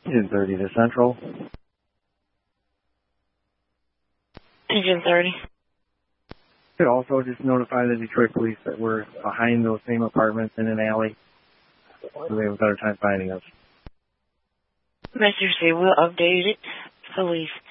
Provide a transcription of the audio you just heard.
230 to Central. Engine 30. Could also just notify the Detroit police that we're behind those same apartments in an alley, so they have a better time finding us. Message say we'll update it. Police.